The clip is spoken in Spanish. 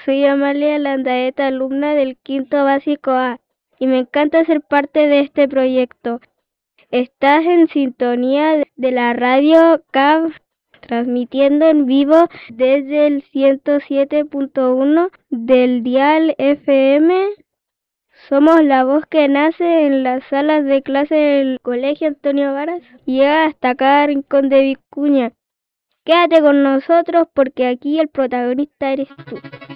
Soy Amalia Landaeta, alumna del quinto básico A, y me encanta ser parte de este proyecto. Estás en sintonía de la radio CAV, transmitiendo en vivo desde el 107.1 del dial FM. Somos la voz que nace en las salas de clase del Colegio Antonio Varas y llega hasta cada rincón de Vicuña. Quédate con nosotros porque aquí el protagonista eres tú.